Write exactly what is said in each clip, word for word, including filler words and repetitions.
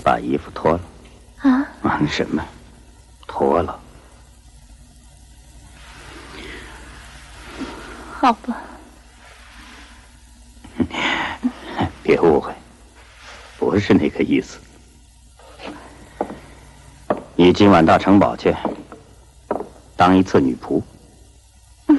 把衣服脱了。 啊？ 忙什么？脱了。 好吧。 别误会，不是那个意思。你今晚到城堡去，当一次女仆。 嗯、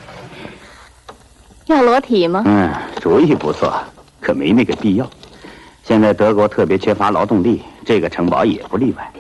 要裸体吗？ 嗯，主意不错，可没那个必要。现在德国特别缺乏劳动力，这个城堡也不例外。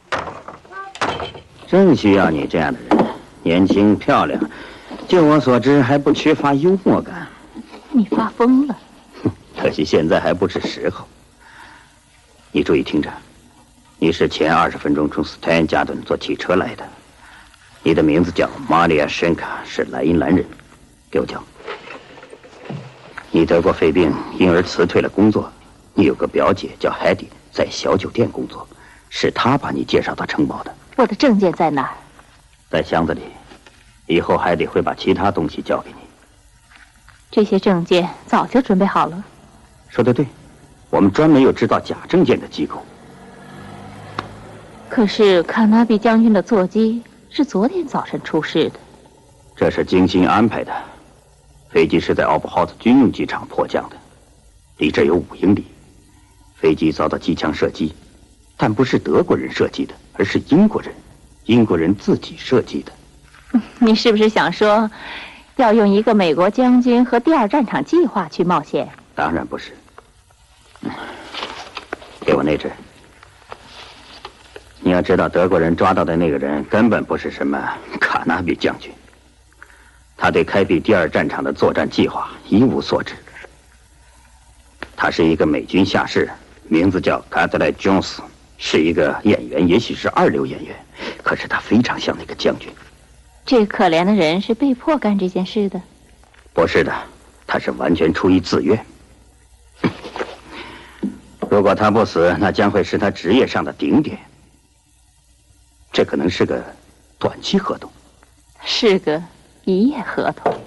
正需要你这样的人，年轻漂亮，就我所知还不缺乏幽默感。 你发疯了。 可惜现在还不是时候。你注意听着，你是前二十分钟从斯泰因加顿坐汽车来的，你的名字叫玛利亚·申卡，是莱茵兰人。给我讲，你得过肺病，因而辞退了工作。你有个表姐叫海蒂，在小酒店工作，是她把你介绍到城堡的。 我的证件在哪儿？ 在箱子里，以后海蒂会把其他东西交给你。 这些证件早就准备好了。 说得对，我们专门有制造假证件的机构。 可是卡纳比将军的座机是昨天早晨出事的。 这是精心安排的，飞机是在奥布豪兹军用机场迫降的，离这有五英里。飞机遭到机枪射击，但不是德国人设计的，而是英国人，英国人自己设计的。 你是不是想说，要用一个美国将军和第二战场计划去冒险？ 当然不是。给我那只。你要知道，德国人抓到的那个人根本不是什么卡纳比将军，他对开辟第二战场的作战计划一无所知。他是一个美军下士，名字叫卡特莱·琼斯，是一个演员，也许是二流演员，可是他非常像那个将军。 这可怜的人是被迫干这件事的？ 不是的，他是完全出于自愿。如果他不死，那将会是他职业上的顶点。这可能是个短期合同， 是个一夜合同。